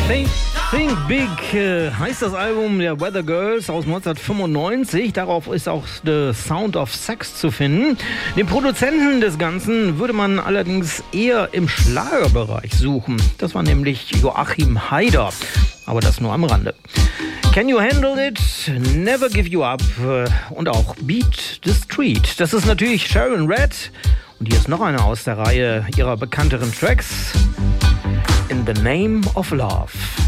Think Big heißt das Album der Weather Girls aus 1995. Darauf ist auch The Sound of Sex zu finden. Den Produzenten des Ganzen würde man allerdings eher im Schlagerbereich suchen. Das war nämlich Joachim Haider. Aber das nur am Rande. Can You Handle It? Never Give You Up und auch Beat the Street. Das ist natürlich Sharon Red. Und hier ist noch eine aus der Reihe ihrer bekannteren Tracks. In the Name of Love.